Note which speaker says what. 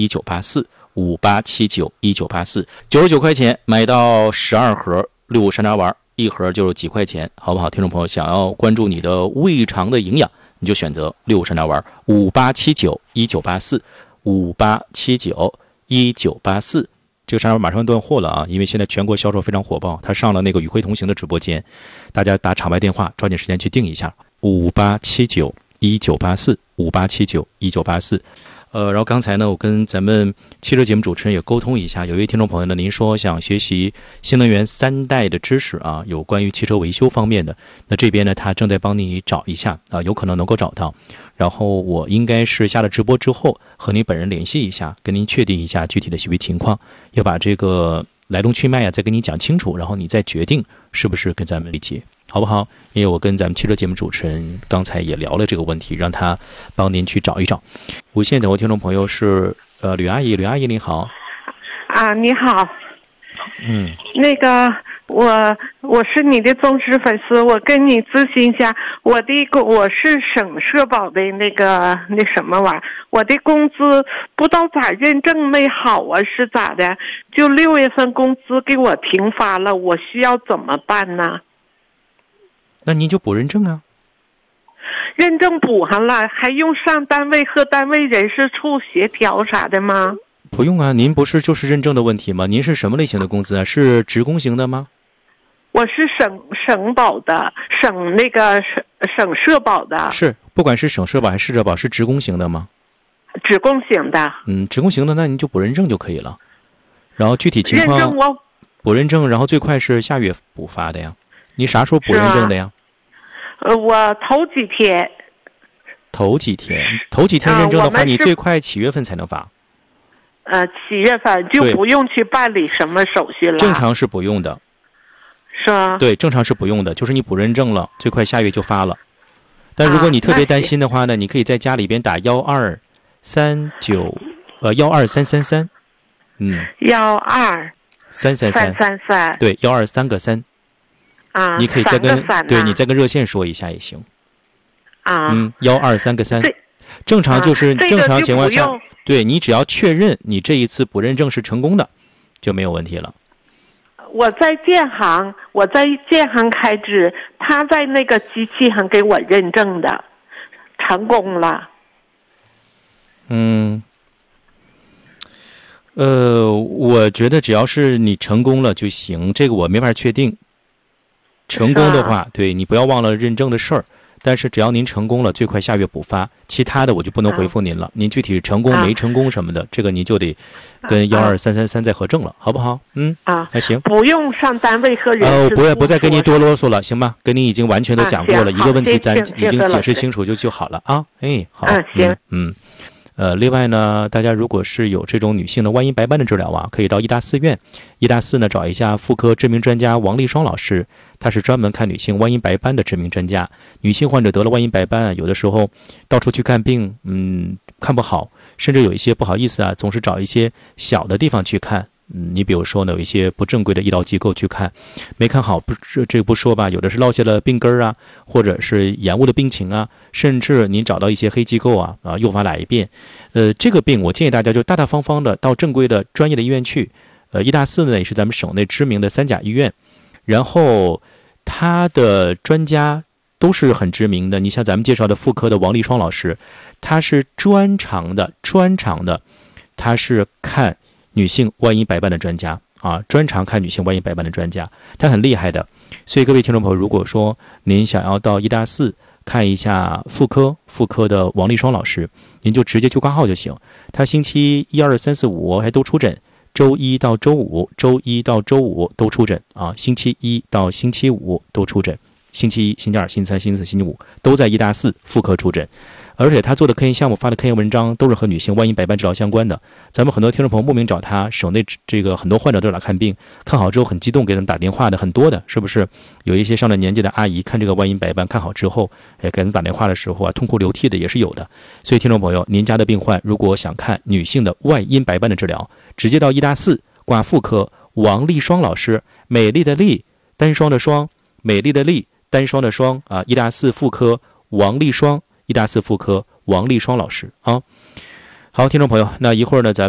Speaker 1: 58791984，58791984， 99块钱买到12盒六山楂丸，一盒就是几块钱，好不好？听众朋友想要关注你的胃肠的营养，你就选择六山楂丸，58791984，58791984。这个山楂丸马上断货了啊，因为现在全国销售非常火爆，它上了那个与会同行的直播间，大家打场外电话，抓紧时间去订一下，58791984，58791984。然后刚才呢，我跟咱们汽车节目主持人也沟通一下，有一位听众朋友呢，您说想学习新能源3代的知识啊，有关于汽车维修方面的，那这边呢，他正在帮你找一下啊，有可能能够找到。然后我应该是下了直播之后和您本人联系一下，跟您确定一下具体的学习情况，要把这个来龙去脉啊再跟你讲清楚，然后你再决定是不是跟咱们理解，好不好？因为我跟咱们汽车节目主持人刚才也聊了这个问题，让他帮您去找一找。无线等候听众朋友是吕阿姨，吕阿姨你好。
Speaker 2: 啊，你好。那个我是你的忠实粉丝，我跟你咨询一下，我是省社保的那什么玩意儿，我的工资不知道咋认证没好啊，是咋的？就6月份工资给我停发了，我需要怎么办呢？
Speaker 1: 那您就补认证啊。
Speaker 2: 认证补上了，还用上单位和单位人事处协调啥的吗？
Speaker 1: 不用啊，您不是就是认证的问题吗？您是什么类型的工资啊？是职工型的吗？
Speaker 2: 我是省保的，省社保的。
Speaker 1: 是，不管是省社保还是市社保，是职工型的吗？
Speaker 2: 职工型的。
Speaker 1: 职工型的，那您就补认证就可以了。然后具体情况，
Speaker 2: 认证我
Speaker 1: 补认证，然后最快是下月补发的呀。你啥时候补认证的呀？
Speaker 2: 我头几天。
Speaker 1: 头几天认证的话，你最快7月份才能发。
Speaker 2: 7月份就不用去办理什么手续了。
Speaker 1: 正常是不用的。
Speaker 2: 是吗？
Speaker 1: 对，正常是不用的，就是你补认证了，最快下月就发了。但如果你特别担心的话呢，你可以在家里边打12333，
Speaker 2: 12333，
Speaker 1: 对，123个3。
Speaker 2: 啊，
Speaker 1: 你可以再跟你再跟热线说一下也行。
Speaker 2: 啊
Speaker 1: ，123个3，正常就是正常情况下，对，你只要确认你这一次补认证是成功的，就没有问题了。
Speaker 2: 我在建行开支，他在那个机器上给我认证的，成功了。
Speaker 1: 我觉得只要是你成功了就行，这个我没法确定。成功的话，对，你不要忘了认证的事儿。但是只要您成功了，最快下月补发，其他的我就不能回复您了。您具体成功没成功什么的，这个您就得跟12333再核证了，好不好？还行。
Speaker 2: 不用上单位和人事处。
Speaker 1: 不再跟您多啰嗦了，行吧？跟您已经完全都讲过了，一个问题咱已经解释清楚就好了啊。好。
Speaker 2: 行。
Speaker 1: 另外呢，大家如果是有这种女性的外阴白斑的治疗啊，可以到医大4院。医大4呢找一下妇科知名专家王丽双老师，他是专门看女性外阴白斑的知名专家。女性患者得了外阴白斑啊，有的时候到处去看病，看不好，甚至有一些不好意思啊，总是找一些小的地方去看。你比如说呢，有一些不正规的医疗机构去看，没看好，这个不说吧，有的是落下了病根啊，或者是延误的病情啊，甚至您找到一些黑机构啊，诱发来一遍。这个病我建议大家就大大方方的到正规的专业的医院去。医大4呢也是咱们省内知名的3甲医院，然后他的专家都是很知名的。你像咱们介绍的妇科的王丽双老师，他是专长的，他是看女性外阴白斑的专家啊，专长看女性外阴白斑的专家，他很厉害的。所以各位听众朋友，如果说您想要到医大4看一下妇科的王丽双老师，您就直接去挂号就行。他星期1、2、3、4、5还都出诊，周一到周五都出诊啊，星期1到星期5都出诊，星期1、星期2、星期3、星期4、星期5都在医大4妇科出诊。而且他做的科研项目、发的科研文章都是和女性外阴白斑治疗相关的。咱们很多听众朋友莫名找他，省内这个很多患者都来看病，看好之后很激动，给他们打电话的很多的，是不是？有一些上了年纪的阿姨看这个外阴白斑看好之后，给他们打电话的时候啊，痛哭流涕的也是有的。所以听众朋友，您家的病患如果想看女性的外阴白斑的治疗，直接到医大4挂妇科王丽双老师，美丽的丽，单双的双，美丽的丽，单双的双啊，医大4妇科王丽双，医大4妇科王丽双老师啊。好，听众朋友，那一会儿呢，咱们